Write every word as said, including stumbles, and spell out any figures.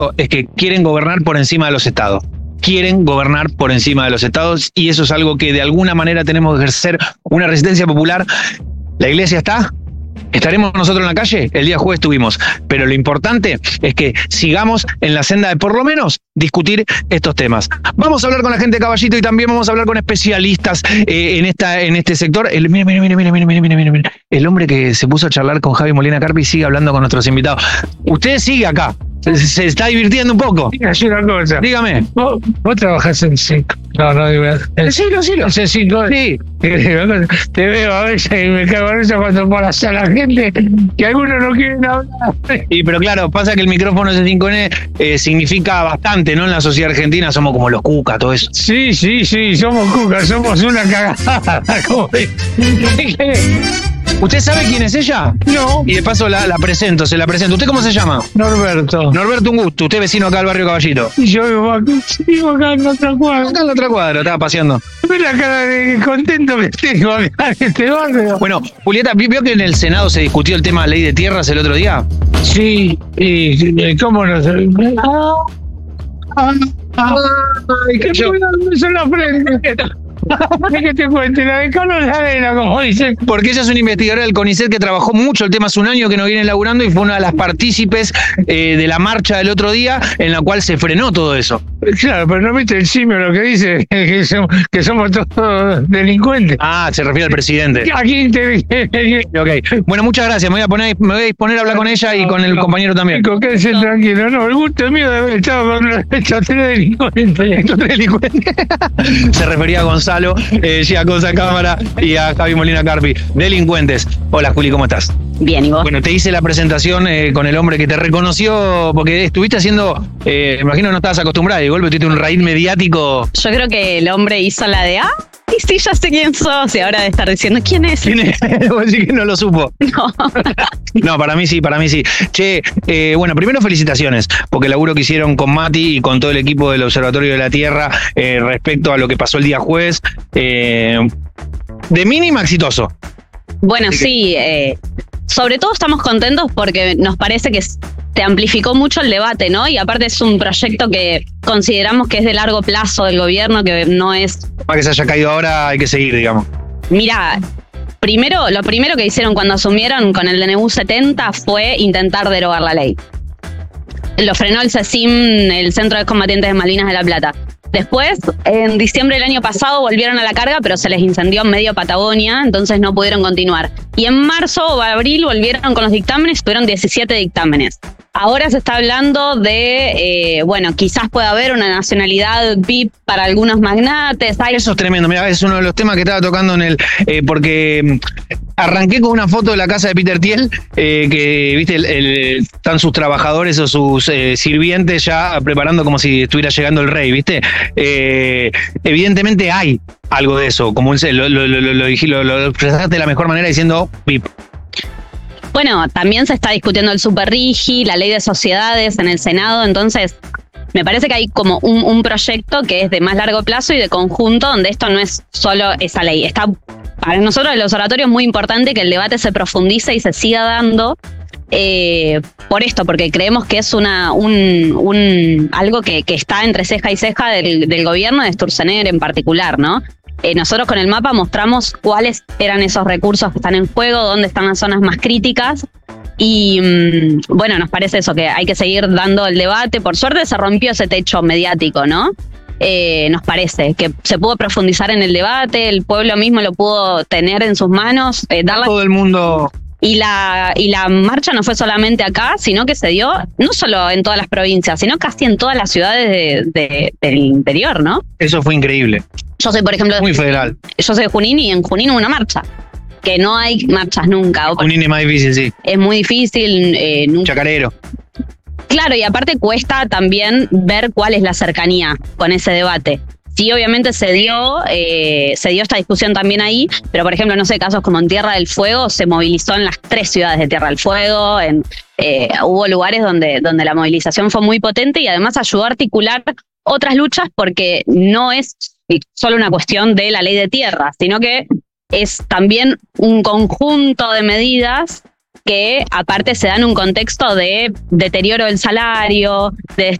es que quieren gobernar por encima de los estados. Quieren gobernar por encima de los estados y eso es algo que de alguna manera tenemos que ejercer una resistencia popular. La iglesia está, estaremos nosotros en la calle, el día jueves estuvimos, pero lo importante es que sigamos en la senda de por lo menos discutir estos temas. Vamos a hablar con la gente de Caballito y también vamos a hablar con especialistas eh, en esta en este sector. El, mira, mira, mira, mira, mira, mira, mira, mira, el hombre que se puso a charlar con Javi Molina Carpi sigue hablando con nuestros invitados. Usted sigue acá. Se, se está divirtiendo un poco. Dígame una cosa. Dígame. ¿Vos, vos trabajás en C I C? No, no digo. Decilo, decilo. ¿En C I C? Sí. Te veo a veces y me cago en eso cuando pones a la gente que algunos no quieren hablar. Y pero claro, pasa que el micrófono C cinco N eh, significa bastante, ¿no? En la sociedad argentina somos como los cucas, todo eso. Sí, sí, sí, somos cucas, somos una cagada. ¿Usted sabe quién es ella? No. Y de paso la, la presento, se la presento. ¿Usted cómo se llama? Norberto. Norberto, un gusto. Usted vecino acá al barrio Caballito. Y yo vivo acá, vivo acá en otra cuadra. Acá en la otra cuadra, estaba paseando. Ve la cara de contento que tengo acá en este barrio. Bueno, Julieta, ¿vio que en el Senado se discutió el tema de ley de tierras el otro día? Sí, y cómo no se... Ah, ah, ah, ay, qué Yo- bueno, me suena la frente. Es que te cuente, la de Carlos Ladera, como dicen. Porque ella es una investigadora del CONICET que trabajó mucho el tema hace un año que nos viene laburando y fue una de las partícipes eh, de la marcha del otro día en la cual se frenó todo eso. Claro, pero no viste el simio lo que dice, que somos, que somos todos delincuentes. Ah, se refiere al presidente. ¿A quién te Ok. Bueno, muchas gracias. Me voy a poner, me voy a disponer a hablar con ella y con el compañero también. Chico, quédense tranquilo, no, el gusto es mío de haber estado con estos tres delincuentes. Estos tres delincuentes. Se refería a Gonzalo, eh, Giacosa a cámara y a Javi Molina Carpi. Delincuentes. Hola, Juli, ¿cómo estás? Bien, ¿y vos? Bueno, te hice la presentación eh, con el hombre que te reconoció porque estuviste haciendo, eh, me imagino que no estabas acostumbrada, de golpe tuviste un raíz mediático. Yo creo que el hombre hizo la de, ah, y sí, ya sé quién sos, y ahora de estar diciendo, ¿quién es? ¿Quién es? Vos decís que no lo supo. No. No, para mí sí, para mí sí. Che, eh, bueno, primero felicitaciones, porque el laburo que hicieron con Mati y con todo el equipo del Observatorio de la Tierra eh, respecto a lo que pasó el día jueves, eh, de mínima exitoso. Bueno, sí, eh, sobre todo estamos contentos porque nos parece que se amplificó mucho el debate, ¿no? Y aparte es un proyecto que consideramos que es de largo plazo del gobierno, que no es... Para que se haya caído ahora hay que seguir, digamos. Mira, primero, lo primero que hicieron cuando asumieron con el D N U setenta fue intentar derogar la ley. Lo frenó el CECIM, el Centro de Combatientes de Malvinas de La Plata. Después, en diciembre del año pasado, volvieron a la carga, pero se les incendió en medio Patagonia, entonces no pudieron continuar. Y en marzo o abril volvieron con los dictámenes, tuvieron diecisiete dictámenes. Ahora se está hablando de, eh, bueno, quizás pueda haber una nacionalidad V I P para algunos magnates. Hay... Eso es tremendo, mira, es uno de los temas que estaba tocando en el, eh, porque arranqué con una foto de la casa de Peter Thiel, eh, que, viste, el, el, están sus trabajadores o sus eh, sirvientes ya preparando como si estuviera llegando el rey, viste. Eh, evidentemente hay algo de eso, como un, lo, lo, lo, lo, lo, lo expresaste de la mejor manera diciendo V I P. Bueno, también se está discutiendo el Superrigi, la ley de sociedades en el Senado, entonces me parece que hay como un, un proyecto que es de más largo plazo y de conjunto, donde esto no es solo esa ley. Está, para nosotros el observatorio es muy importante que el debate se profundice y se siga dando, eh, por esto, porque creemos que es una un, un algo que, que está entre ceja y ceja del, del gobierno de Sturzenegger en particular, ¿no? Eh, nosotros con el mapa mostramos cuáles eran esos recursos que están en juego, dónde están las zonas más críticas y mmm, bueno, nos parece eso, que hay que seguir dando el debate. Por suerte se rompió ese techo mediático, ¿no? Eh, nos parece que se pudo profundizar en el debate, el pueblo mismo lo pudo tener en sus manos, eh, darle... Todo el mundo... Y la, y la marcha no fue solamente acá, sino que se dio no solo en todas las provincias, sino casi en todas las ciudades de, de, del interior, ¿no? Eso fue increíble. Yo soy, por ejemplo, muy federal. Yo soy de Junín y en Junín hubo una marcha, que no hay marchas nunca. Junín es más difícil, sí. Es muy difícil. Eh, nunca. Chacarero. Claro, y aparte cuesta también ver cuál es la cercanía con ese debate. Sí, obviamente se dio, eh, se dio esta discusión también ahí, pero por ejemplo, no sé, casos como en Tierra del Fuego se movilizó en las tres ciudades de Tierra del Fuego, en, eh, hubo lugares donde, donde la movilización fue muy potente y además ayudó a articular otras luchas porque no es solo una cuestión de la ley de tierra, sino que es también un conjunto de medidas que aparte se da en un contexto de deterioro del salario, de